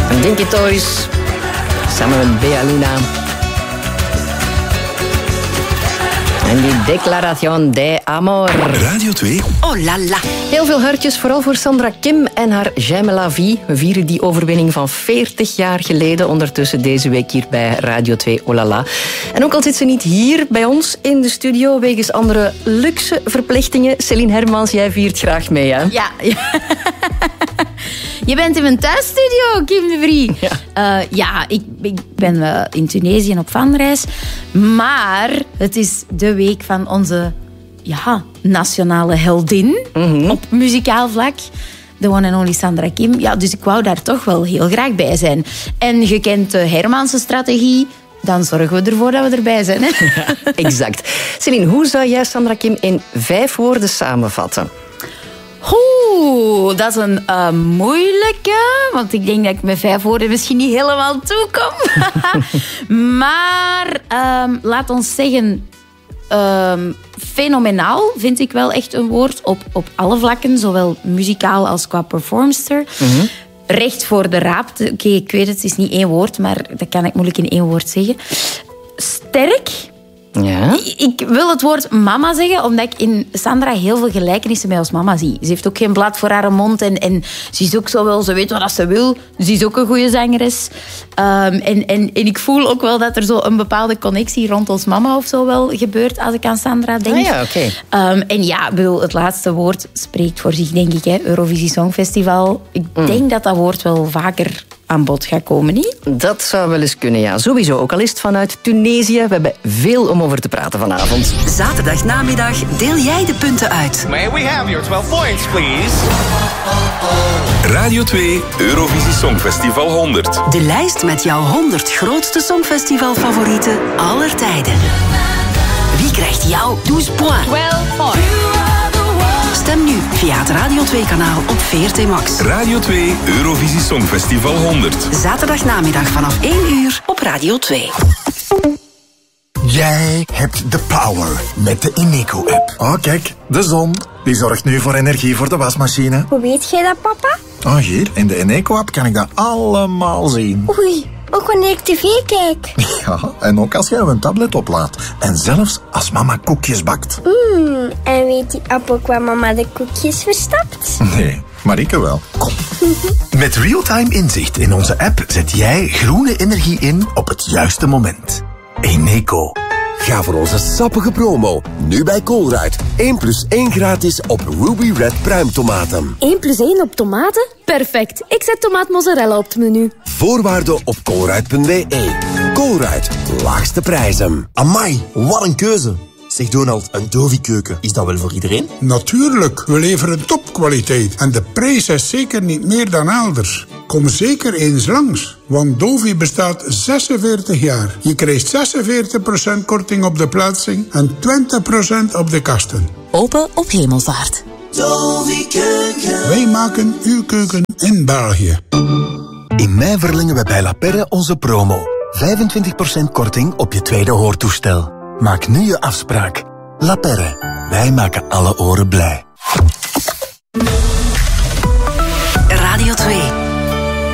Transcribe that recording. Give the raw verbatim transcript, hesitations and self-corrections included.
Dinky Toys, samen met Bea Luna. En die Declaración de Amor. Radio twee. Oh la la. Heel veel hartjes, vooral voor Sandra Kim en haar J'aime la vie. We vieren die overwinning van veertig jaar geleden. Ondertussen deze week hier bij Radio twee. Oh la la. En ook al zit ze niet hier bij ons in de studio wegens andere luxe verplichtingen. Céline Hermans, jij viert graag mee, hè? Ja. ja. Je bent in mijn thuisstudio, Kim de Vrie. Ja, uh, ja ik, ik ben uh, in Tunesië op vanreis. Maar het is de week van onze ja, nationale heldin mm-hmm. op muzikaal vlak. De one and only Sandra Kim. Ja, dus ik wou daar toch wel heel graag bij zijn. En je kent de Hermanse strategie. Dan zorgen we ervoor dat we erbij zijn. Hè? Ja, exact. Céline, hoe zou jij Sandra Kim in vijf woorden samenvatten? Oeh, dat is een uh, moeilijke. Want ik denk dat ik met vijf woorden misschien niet helemaal toekom. maar um, laat ons zeggen... Um, fenomenaal vind ik wel echt een woord. Op, op alle vlakken. Zowel muzikaal als qua performster. Mm-hmm. Recht voor de raap. Oké, okay, ik weet het, het is niet één woord. Maar dat kan ik moeilijk in één woord zeggen. Sterk... Ja. Ik wil het woord mama zeggen, omdat ik in Sandra heel veel gelijkenissen met ons mama zie. Ze heeft ook geen blad voor haar mond en, en ze is ook zo wel, ze weet wat ze wil. Ze is ook een goede zangeres. Um, en, en, en ik voel ook wel dat er zo een bepaalde connectie rond ons mama of zo wel gebeurt als ik aan Sandra denk. Ah ja, oké. Okay. Um, en ja, bedoel, het laatste woord spreekt voor zich, denk ik. Hè. Eurovisie Songfestival. Ik mm. denk dat dat woord wel vaker aan bod gaat komen, niet? Dat zou wel eens kunnen, ja. Sowieso, ook al is het vanuit Tunesië. We hebben veel om over te praten vanavond. Zaterdagnamiddag deel jij de punten uit. May we have your twelve points, please? Radio twee, Eurovisie Songfestival honderd. De lijst met jouw honderd grootste Songfestivalfavorieten aller tijden. Wie krijgt jouw twaalf points? twaalf points. Stem nu via het Radio twee-kanaal op V R T Max. Radio twee, Eurovisie Songfestival honderd. Zaterdagnamiddag vanaf één uur op Radio twee. Jij hebt de power met de Eneco-app. Oh, kijk, de zon. Die zorgt nu voor energie voor de wasmachine. Hoe weet jij dat, papa? Oh, hier, in de Eneco-app kan ik dat allemaal zien. Oei, ook wanneer ik tv kijk. Ja, en ook als jij een tablet oplaadt. En zelfs als mama koekjes bakt. Mm, en weet die app ook waar mama de koekjes verstapt? Nee, Marieke wel. Kom. Met real-time inzicht in onze app zet jij groene energie in op het juiste moment. Eneco. Ga voor onze sappige promo. Nu bij Colruyt. één plus één gratis op Ruby Red pruimtomaten. één plus één op tomaten? Perfect. Ik zet tomaat mozzarella op het menu. Voorwaarden op colruyt punt b e. Colruyt. Laagste prijzen. Amai, wat een keuze. Zeg Donald, een Dovi-keuken, is dat wel voor iedereen? Natuurlijk, we leveren topkwaliteit. En de prijs is zeker niet meer dan elders. Kom zeker eens langs, want Dovi bestaat zesenveertig jaar. Je krijgt zesenveertig procent korting op de plaatsing en twintig procent op de kasten. Open op Hemelvaart. Dovi-keuken. Wij maken uw keuken in België. In mei verlengen we bij La Perre onze promo. vijfentwintig procent korting op je tweede hoortoestel. Maak nu je afspraak. La Perre. Wij maken alle oren blij.